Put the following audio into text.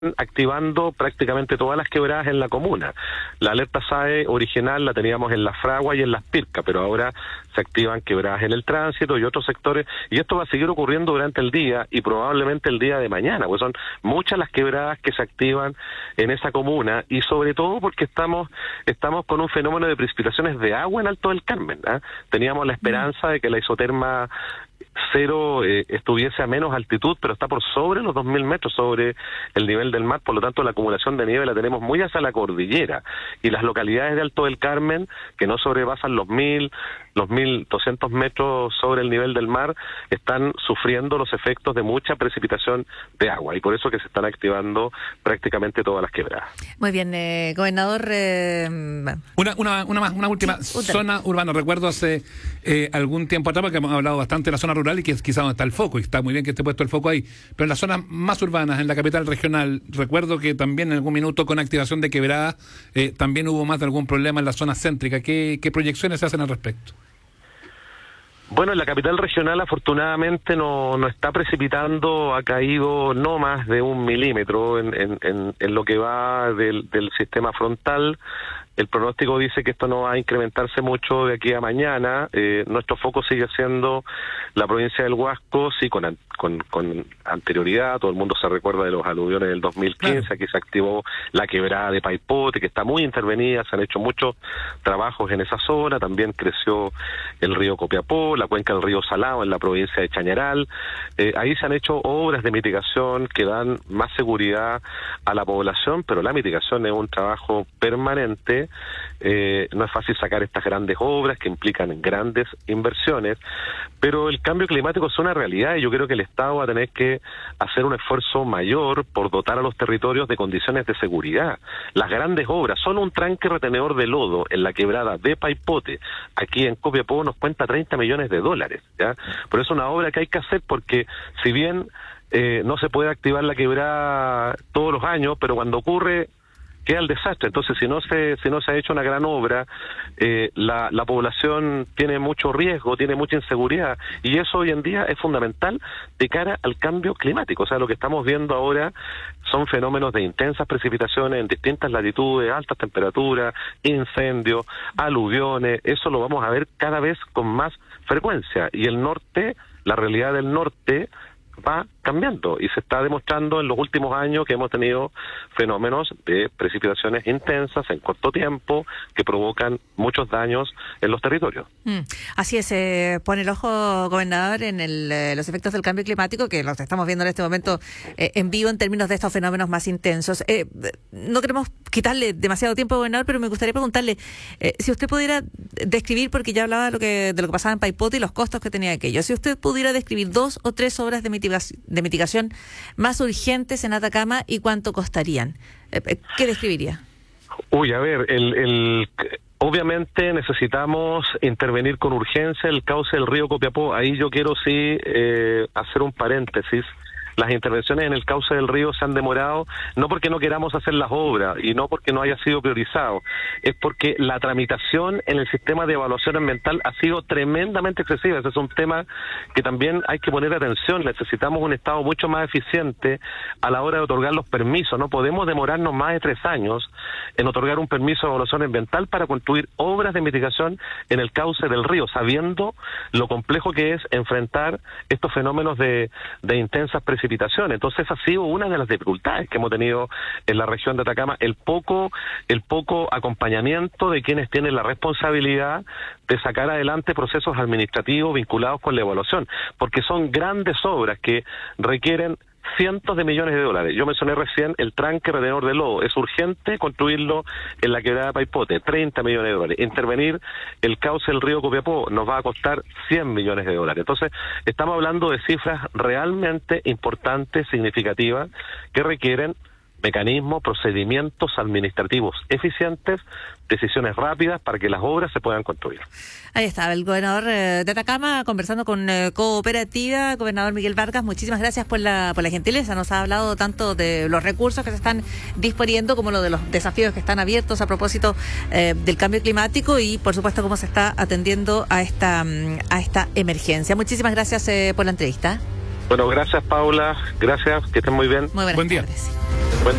activando prácticamente todas las quebradas en la comuna. La alerta SAE original la teníamos en Las Fraguas y en Las Pircas, pero ahora se activan quebradas en el tránsito y otros sectores, y esto va a seguir ocurriendo durante el día y probablemente el día de mañana, pues son muchas las quebradas que se activan en esa comuna, y sobre todo porque estamos con un fenómeno de precipitaciones de agua en Alto del Carmen, ¿eh? Teníamos la esperanza de que la isoterma cero estuviese a menos altitud, pero está por sobre los 2.000 metros sobre el nivel del mar, por lo tanto la acumulación de nieve la tenemos muy hacia la cordillera, y las localidades de Alto del Carmen, que no sobrepasan los 1.200 metros sobre el nivel del mar, están sufriendo los efectos de mucha precipitación de agua, y por eso que se están activando prácticamente todas las quebradas. Muy bien, gobernador. Una última zona urbana. Recuerdo hace algún tiempo atrás, porque hemos hablado bastante de la zona rural y que es quizás donde está el foco, y está muy bien que esté puesto el foco ahí, pero en las zonas más urbanas, en la capital regional, recuerdo que también en algún minuto con activación de quebradas también hubo más de algún problema en la zona céntrica. ¿Qué proyecciones se hacen al respecto? Bueno, en la capital regional afortunadamente no está precipitando, ha caído no más de 1 milímetro en lo que va del sistema frontal. El pronóstico dice que esto no va a incrementarse mucho de aquí a mañana. Nuestro foco sigue siendo la provincia del Huasco, sí, con anterioridad. Todo el mundo se recuerda de los aluviones del 2015, claro. Aquí se activó la quebrada de Paipote, que está muy intervenida, se han hecho muchos trabajos en esa zona. También creció el río Copiapó, la cuenca del río Salado en la provincia de Chañaral. Ahí se han hecho obras de mitigación que dan más seguridad a la población, pero la mitigación es un trabajo permanente. No es fácil sacar estas grandes obras que implican grandes inversiones, pero el cambio climático es una realidad, y yo creo que el Estado va a tener que hacer un esfuerzo mayor por dotar a los territorios de condiciones de seguridad. Las grandes obras, solo un tranque retenedor de lodo en la quebrada de Paipote, aquí en Copiapó, nos cuenta $30 millones, ¿ya? Por eso es una obra que hay que hacer, porque si bien no se puede activar la quebrada todos los años, pero cuando ocurre queda el desastre. Entonces, si no se ha hecho una gran obra, la población tiene mucho riesgo, tiene mucha inseguridad, y eso hoy en día es fundamental de cara al cambio climático. O sea, lo que estamos viendo ahora son fenómenos de intensas precipitaciones en distintas latitudes, altas temperaturas, incendios, aluviones. Eso lo vamos a ver cada vez con más frecuencia, y el norte, la realidad del norte va cambiando, y se está demostrando en los últimos años que hemos tenido fenómenos de precipitaciones intensas en corto tiempo que provocan muchos daños en los territorios. Así es, pone el ojo, gobernador, en los efectos del cambio climático, que los estamos viendo en este momento en vivo en términos de estos fenómenos más intensos. No queremos quitarle demasiado tiempo, gobernador, pero me gustaría preguntarle si usted pudiera describir, porque ya hablaba de lo que pasaba en Paipote y los costos que tenía aquello, si usted pudiera describir 2 o 3 obras de mitigación más urgentes en Atacama y cuánto costarían. ¿Qué describiría? A ver, obviamente necesitamos intervenir con urgencia el cauce del río Copiapó. Ahí yo quiero hacer un paréntesis. Las intervenciones en el cauce del río se han demorado, no porque no queramos hacer las obras y no porque no haya sido priorizado, es porque la tramitación en el sistema de evaluación ambiental ha sido tremendamente excesiva. Ese es un tema que también hay que poner atención. Necesitamos un Estado mucho más eficiente a la hora de otorgar los permisos. No podemos demorarnos más de 3 años en otorgar un permiso de evaluación ambiental para construir obras de mitigación en el cauce del río, sabiendo lo complejo que es enfrentar estos fenómenos de intensas precipitaciones. Entonces esa ha sido una de las dificultades que hemos tenido en la región de Atacama, el poco acompañamiento de quienes tienen la responsabilidad de sacar adelante procesos administrativos vinculados con la evaluación, porque son grandes obras que requieren cientos de millones de dólares. Yo mencioné recién el tranque retenedor de lodo. Es urgente construirlo en la quebrada de Paipote, $30 millones. Intervenir el cauce del río Copiapó nos va a costar $100 millones. Entonces, estamos hablando de cifras realmente importantes, significativas, que requieren mecanismos, procedimientos administrativos eficientes, decisiones rápidas para que las obras se puedan construir. Ahí está, el gobernador de Atacama conversando con Cooperativa, gobernador Miguel Vargas. Muchísimas gracias por la gentileza. Nos ha hablado tanto de los recursos que se están disponiendo como lo de los desafíos que están abiertos a propósito del cambio climático y, por supuesto, cómo se está atendiendo a esta emergencia. Muchísimas gracias por la entrevista. Bueno, gracias, Paula. Gracias, que estén muy bien. Muy buenas Buen día. tardes. Buen día.